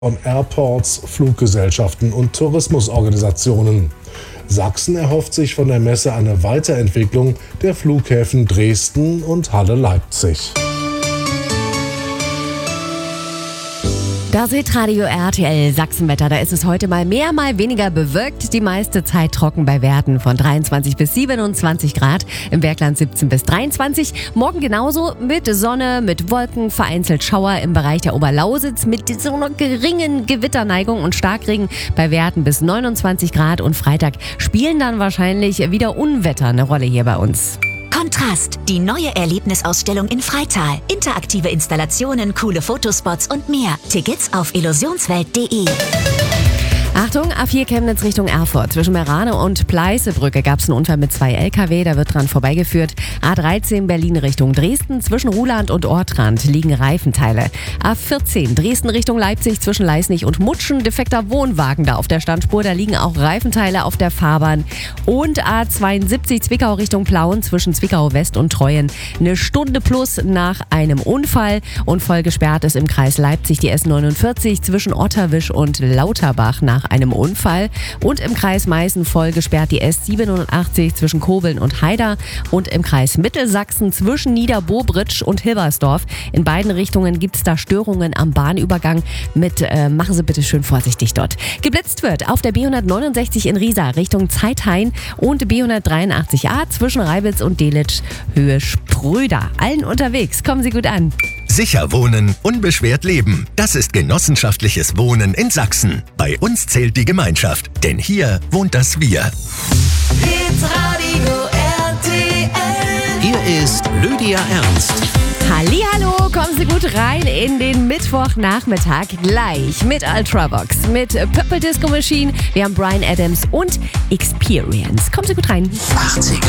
von Airports, Fluggesellschaften und Tourismusorganisationen. Sachsen erhofft sich von der Messe eine Weiterentwicklung der Flughäfen Dresden und Halle-Leipzig. Das Hitradio RTL Sachsenwetter, da ist es heute mal mehr, mal weniger bewölkt. Die meiste Zeit trocken bei Werten von 23 bis 27 Grad. Im Bergland 17 bis 23. Morgen genauso mit Sonne, mit Wolken, vereinzelt Schauer im Bereich der Oberlausitz mit so einer geringen Gewitterneigung und Starkregen bei Werten bis 29 Grad. Und Freitag spielen dann wahrscheinlich wieder Unwetter eine Rolle hier bei uns. Kontrast, die neue Erlebnisausstellung in Freital. Interaktive Installationen, coole Fotospots und mehr. Tickets auf illusionswelt.de. Achtung, A4 Chemnitz Richtung Erfurt. Zwischen Merane und Pleißebrücke gab es einen Unfall mit 2 LKW, da wird dran vorbeigeführt. A13 Berlin Richtung Dresden. Zwischen Ruhland und Ortrand liegen Reifenteile. A14 Dresden Richtung Leipzig zwischen Leisnig und Mutschen. Defekter Wohnwagen da auf der Standspur, da liegen auch Reifenteile auf der Fahrbahn. Und A72 Zwickau Richtung Plauen zwischen Zwickau West und Treuen. Eine Stunde plus nach einem Unfall. Und voll gesperrt ist im Kreis Leipzig die S49 zwischen Otterwisch und Lauterbach nach einem Unfall. Und im Kreis Meißen voll gesperrt die S87 zwischen Kobeln und Haida. Und im Kreis Mittelsachsen zwischen Niederbobritsch und Hilbersdorf. In beiden Richtungen gibt es da Störungen am Bahnübergang. Machen Sie bitte schön vorsichtig dort. Geblitzt wird auf der B169 in Riesa Richtung Zeithain und B183a zwischen Reibitz und Delitzsch Höhe Spröder. Allen unterwegs. Kommen Sie gut an. Sicher wohnen, unbeschwert leben. Das ist genossenschaftliches Wohnen in Sachsen. Bei uns zählt die Gemeinschaft, denn hier wohnt das Wir. Hitradio RTL. Hier ist Lydia Ernst. Hallihallo, kommen Sie gut rein in den Mittwochnachmittag. Gleich mit Ultravox, mit Purple Disco Machine. Wir haben Bryan Adams und Experience. Kommen Sie gut rein. 80er